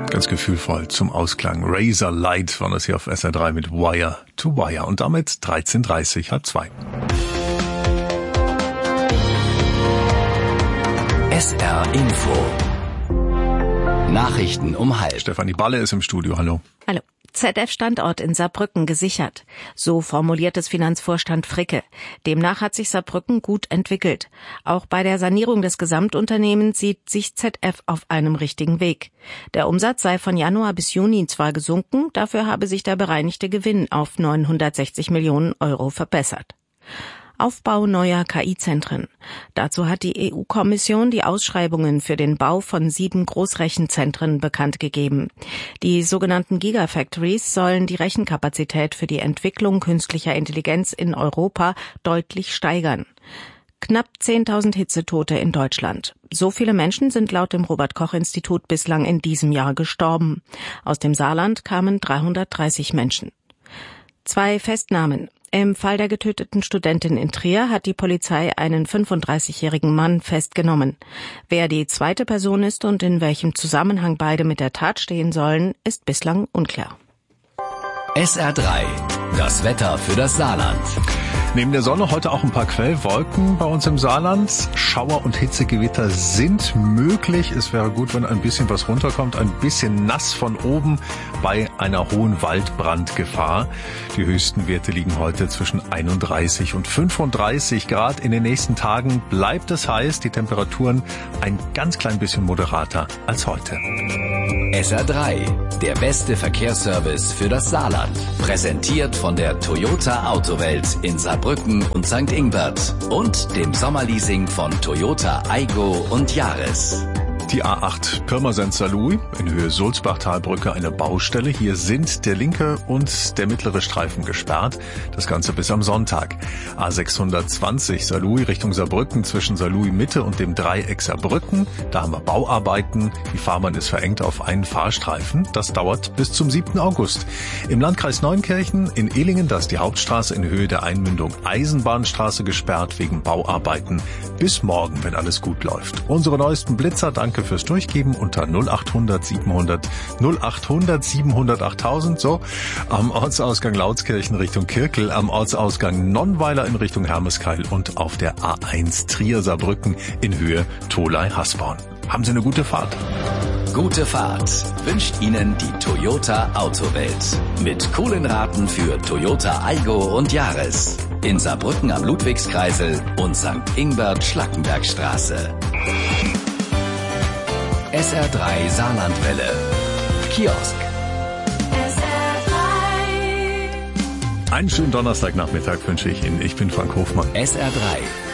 Ganz gefühlvoll zum Ausklang. Razor Light war das hier auf SR3 mit Wire to Wire. Und damit 13:30, 13:30. SR Info. Nachrichten um 12:30. Stefanie Balle ist im Studio. Hallo. Hallo. ZF-Standort in Saarbrücken gesichert. So formuliert es Finanzvorstand Fricke. Demnach hat sich Saarbrücken gut entwickelt. Auch bei der Sanierung des Gesamtunternehmens sieht sich ZF auf einem richtigen Weg. Der Umsatz sei von Januar bis Juni zwar gesunken, dafür habe sich der bereinigte Gewinn auf 960 Millionen Euro verbessert. Aufbau neuer KI-Zentren. Dazu hat die EU-Kommission die Ausschreibungen für den Bau von 7 Großrechenzentren bekannt gegeben. Die sogenannten Gigafactories sollen die Rechenkapazität für die Entwicklung künstlicher Intelligenz in Europa deutlich steigern. Knapp 10.000 Hitzetote in Deutschland. So viele Menschen sind laut dem Robert-Koch-Institut bislang in diesem Jahr gestorben. Aus dem Saarland kamen 330 Menschen. 2 Festnahmen. Im Fall der getöteten Studentin in Trier hat die Polizei einen 35-jährigen Mann festgenommen. Wer die zweite Person ist und in welchem Zusammenhang beide mit der Tat stehen sollen, ist bislang unklar. SR3. Das Wetter für das Saarland. Neben der Sonne heute auch ein paar Quellwolken bei uns im Saarland. Schauer und Hitzegewitter sind möglich. Es wäre gut, wenn ein bisschen was runterkommt, ein bisschen nass von oben bei einer hohen Waldbrandgefahr. Die höchsten Werte liegen heute zwischen 31 und 35 Grad. In den nächsten Tagen bleibt es heiß, die Temperaturen ein ganz klein bisschen moderater als heute. SR3, der beste Verkehrsservice für das Saarland. Präsentiert von der Toyota Autowelt in Saarbrücken und St. Ingbert und dem Sommerleasing von Toyota Aygo und Yaris. Die A8 Pirmasens-Saarlouis in Höhe Sulzbachtalbrücke eine Baustelle. Hier sind der linke und der mittlere Streifen gesperrt. Das Ganze bis am Sonntag. A620 Saarlouis Richtung Saarbrücken zwischen Saarlouis Mitte und dem Dreieck Saarbrücken. Da haben wir Bauarbeiten. Die Fahrbahn ist verengt auf einen Fahrstreifen. Das dauert bis zum 7. August. Im Landkreis Neunkirchen in Illingen, da ist die Hauptstraße in Höhe der Einmündung Eisenbahnstraße gesperrt wegen Bauarbeiten. Bis morgen, wenn alles gut läuft. Unsere neuesten Blitzer, danke fürs Durchgeben unter 0800 700 8000. So, am Ortsausgang Lautskirchen Richtung Kirkel, am Ortsausgang Nonnweiler in Richtung Hermeskeil und auf der A1 Trier-Saarbrücken in Höhe Tholey-Hasborn. Haben Sie eine gute Fahrt. Gute Fahrt wünscht Ihnen die Toyota Autowelt. Mit coolen Raten für Toyota Aygo und Yaris. In Saarbrücken am Ludwigskreisel und St. Ingbert Schlackenbergstraße. SR3 Saarlandwelle. Kiosk. Einen schönen Donnerstagnachmittag wünsche ich Ihnen. Ich bin Frank Hofmann. SR3.